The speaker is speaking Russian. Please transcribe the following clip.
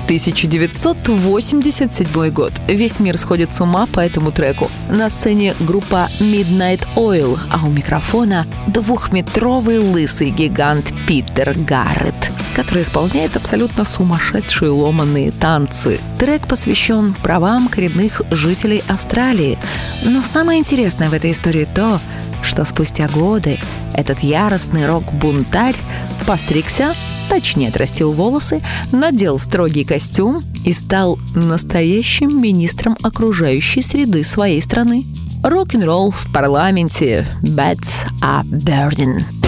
1987 год. Весь мир сходит с ума по этому треку. На сцене группа Midnight Oil, а у микрофона двухметровый лысый гигант Питер Гарретт, который исполняет абсолютно сумасшедшие ломаные танцы. Трек посвящен правам коренных жителей Австралии. Но самое интересное в этой истории то, что спустя годы этот яростный рок-бунтарь постригся, точнее отрастил волосы, надел строгий костюм и стал настоящим министром окружающей среды своей страны. Рок-н-ролл в парламенте. Beds are burning.